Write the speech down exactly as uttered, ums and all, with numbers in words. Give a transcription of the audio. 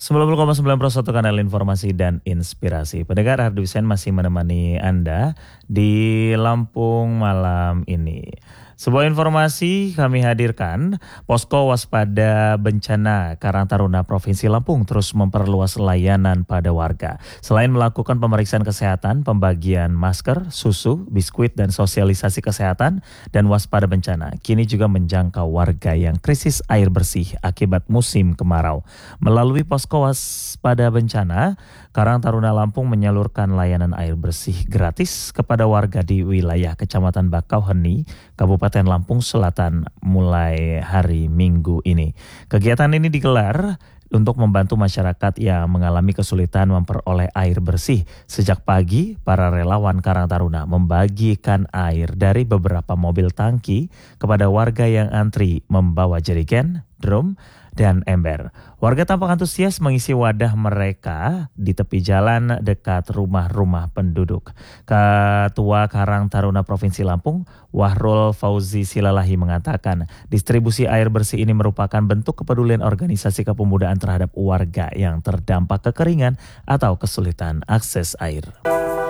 sembilan puluh koma sembilan puluh satu kanal informasi dan inspirasi. Pendengar, Ardusen masih menemani Anda di Lampung malam ini. Sebuah informasi kami hadirkan, Posko Waspada Bencana Karang Taruna Provinsi Lampung terus memperluas layanan pada warga. Selain melakukan pemeriksaan kesehatan, pembagian masker, susu, biskuit, dan sosialisasi kesehatan dan waspada bencana, kini juga menjangkau warga yang krisis air bersih akibat musim kemarau. Melalui Posko Waspada Bencana, Karang Taruna Lampung menyalurkan layanan air bersih gratis kepada warga di wilayah Kecamatan Bakauheni, Kabupaten Lampung Selatan mulai hari Minggu ini. Kegiatan ini digelar untuk membantu masyarakat yang mengalami kesulitan memperoleh air bersih. Sejak pagi, para relawan Karang Taruna membagikan air dari beberapa mobil tangki kepada warga yang antri membawa jerigen, drum, dan ember. Warga tampak antusias mengisi wadah mereka di tepi jalan dekat rumah-rumah penduduk. Ketua Karang Taruna Provinsi Lampung, Wahrul Fauzi Silalahi, mengatakan distribusi air bersih ini merupakan bentuk kepedulian organisasi kepemudaan terhadap warga yang terdampak kekeringan atau kesulitan akses air.